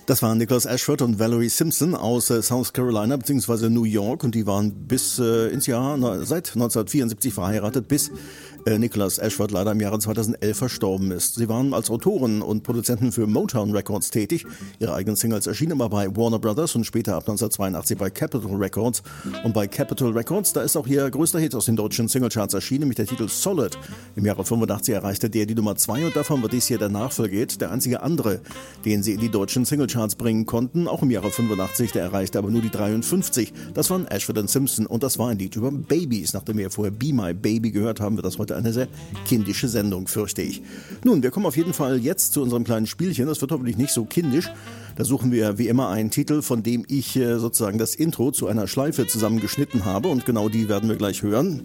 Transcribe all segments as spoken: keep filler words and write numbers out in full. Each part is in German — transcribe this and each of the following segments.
Das waren Nicholas Ashford und Valerie Simpson aus äh, South Carolina bzw. New York und die waren bis äh, ins Jahr, na, seit neunzehnhundertvierundsiebzig verheiratet, bis äh, Nicholas Ashford leider im Jahre zweitausendelf verstorben ist. Sie waren als Autoren und Produzenten für Motown Records tätig. Ihre eigenen Singles erschienen immer bei Warner Brothers und später ab neunzehnhundertzweiundachtzig bei Capitol Records. Und bei Capitol Records, da ist auch ihr größter Hit aus den deutschen Singlecharts erschienen, nämlich der Titel Solid. Im Jahre fünfundachtzig erreichte der die Nummer zwei und davon wird dies hier der Nachfolger, der einzige andere, den sie in die deutschen Singlecharts bringen konnten, auch im Jahre fünfundachtzig, der erreichte aber nur die dreiundfünfzig. Das waren Ashford und Simpson und das war ein Lied über Babys. Nachdem wir vorher Be My Baby gehört haben, wird das heute eine sehr kindische Sendung, fürchte ich. Nun, wir kommen auf jeden Fall jetzt zu unserem kleinen Spielchen. Das wird hoffentlich nicht so kindisch. Da suchen wir wie immer einen Titel, von dem ich äh, sozusagen das Intro zu einer Schleife zusammengeschnitten habe und genau die werden wir gleich hören.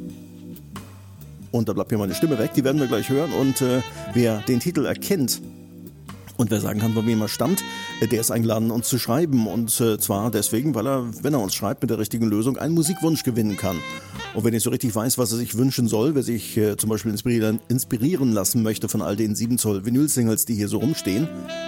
Und da bleibt mir meine Stimme weg, die werden wir gleich hören und äh, wer den Titel erkennt, und wer sagen kann, von wem er stammt, der ist eingeladen, uns zu schreiben. Und äh, zwar deswegen, weil er, wenn er uns schreibt, mit der richtigen Lösung einen Musikwunsch gewinnen kann. Und wenn ich so richtig weiß, was er sich wünschen soll, wer sich äh, zum Beispiel inspirieren, inspirieren lassen möchte von all den sieben Zoll Vinyl-Singles, die hier so rumstehen,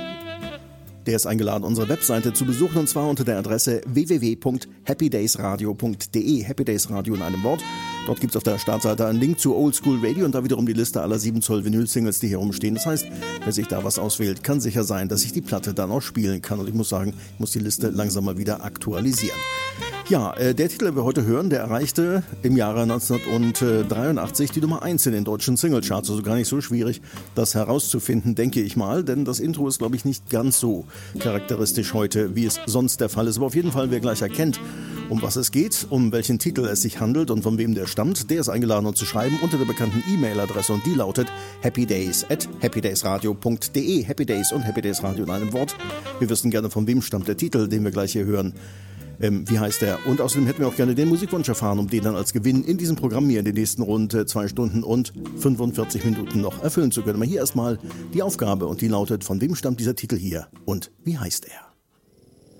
der ist eingeladen, unsere Webseite zu besuchen, und zwar unter der Adresse w w w punkt happy days radio punkt d e. Happy Days Radio in einem Wort. Dort gibt es auf der Startseite einen Link zu Oldschool Radio und da wiederum die Liste aller sieben Zoll Vinyl-Singles, die hier rumstehen. Das heißt, wer sich da was auswählt, kann sicher sein, dass ich die Platte dann auch spielen kann. Und ich muss sagen, ich muss die Liste langsam mal wieder aktualisieren. Ja, äh, der Titel, den wir heute hören, der erreichte im Jahre neunzehnhundertdreiundachtzig die Nummer eins in den deutschen Singlecharts. Also gar nicht so schwierig, das herauszufinden, denke ich mal. Denn das Intro ist, glaube ich, nicht ganz so charakteristisch heute, wie es sonst der Fall ist. Aber auf jeden Fall, wer gleich erkennt, um was es geht, um welchen Titel es sich handelt und von wem der stammt, der ist eingeladen, uns zu schreiben unter der bekannten E-Mail-Adresse und die lautet happydays at happydaysradio punkt d e. Happy Days und Happy Days Radio in einem Wort. Wir wissen gerne, von wem stammt der Titel, den wir gleich hier hören. Ähm, wie heißt der? Und außerdem hätten wir auch gerne den Musikwunsch erfahren, um den dann als Gewinn in diesem Programm hier in den nächsten rund äh, zwei Stunden und fünfundvierzig Minuten noch erfüllen zu können. Aber hier erstmal die Aufgabe und die lautet, von wem stammt dieser Titel hier und wie heißt er?